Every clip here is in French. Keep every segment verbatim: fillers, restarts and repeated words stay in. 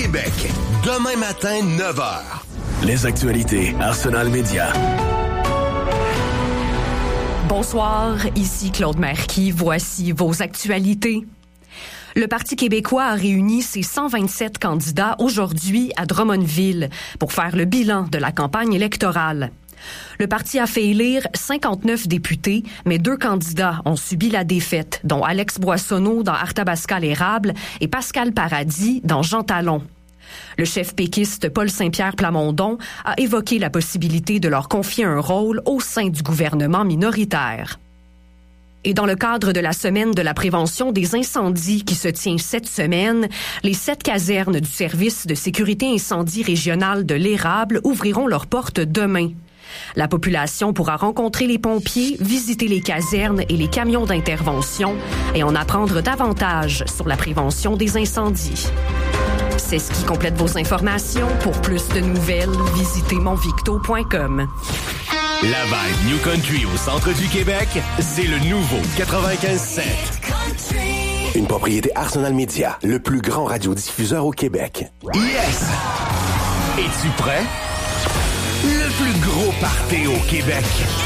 Québec. Demain matin, neuf heures. Les actualités Arsenal Média. Bonsoir, ici Claude Marquis. Voici vos actualités. Le Parti québécois a réuni ses cent vingt-sept candidats aujourd'hui à Drummondville pour faire le bilan de la campagne électorale. Le parti a fait élire cinquante-neuf députés, mais deux candidats ont subi la défaite, dont Alex Boissonneau dans Arthabasca-l'Érable et Pascal Paradis dans Jean Talon. Le chef péquiste Paul Saint-Pierre Plamondon a évoqué la possibilité de leur confier un rôle au sein du gouvernement minoritaire. Et dans le cadre de la semaine de la prévention des incendies qui se tient cette semaine, les sept casernes du service de sécurité incendie régional de l'Érable ouvriront leurs portes demain. La population pourra rencontrer les pompiers, visiter les casernes et les camions d'intervention et en apprendre davantage sur la prévention des incendies. C'est ce qui complète vos informations. Pour plus de nouvelles, visitez monvicto point com. La vibe New Country au centre du Québec, c'est le nouveau quatre-vingt-quinze sept. Une propriété Arsenal Média, le plus grand radiodiffuseur au Québec. Yes! Es-tu prêt? Le plus gros party au Québec.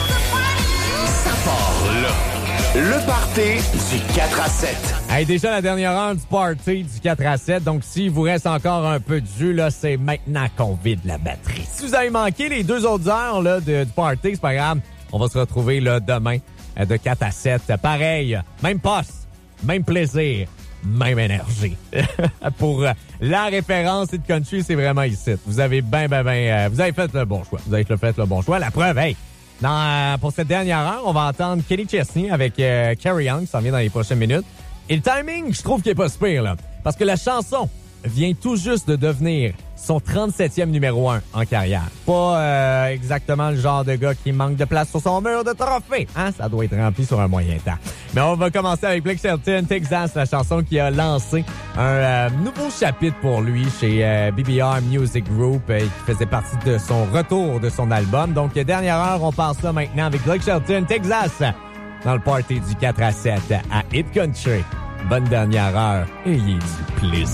Ça part là. Le party du quatre à sept. Hey, déjà la dernière heure du party du quatre à sept. Donc, s'il vous reste encore un peu de jus, là, c'est maintenant qu'on vide la batterie. Si vous avez manqué les deux autres heures là, de, du party, c'est pas grave. On va se retrouver là, demain de quatre à sept. Pareil, même poste, même plaisir, même énergie. Pour euh, la référence et de country, c'est vraiment ici. Vous avez bien, bien, bien... Euh, vous avez fait le bon choix. Vous avez fait le bon choix. La preuve, hey! Dans, euh, pour cette dernière heure, on va entendre Kelly Chesney avec euh, Carrie Young, ça vient dans les prochaines minutes. Et le timing, je trouve qu'il est pas super, là. Parce que la chanson vient tout juste de devenir son trente-septième numéro un en carrière. Pas euh, exactement le genre de gars qui manque de place sur son mur de trophée. Hein? Ça doit être rempli sur un moyen temps. Mais on va commencer avec Blake Shelton, Texas, la chanson qui a lancé un euh, nouveau chapitre pour lui chez euh, B B R Music Group euh, qui faisait partie de son retour de son album. Donc, dernière heure, on passe ça maintenant avec Blake Shelton, Texas, dans le party du quatre à sept à Hit Country. Bonne dernière heure. Ayez du plaisir.